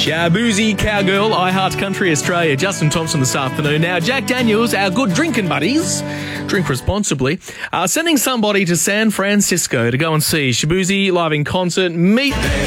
Shaboozey, Cowgirl, I Heart Country Australia, Justin Thompson this afternoon. Now, Jack Daniels, our good drinking buddies, drink responsibly, sending somebody to San Francisco to go and see Shaboozey live in concert, meet